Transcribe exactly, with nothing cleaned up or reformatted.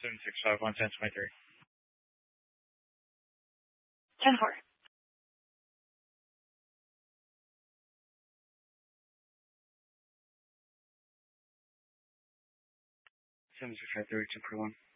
seven six five one ten twenty three. ten four. Seven six five three two four one.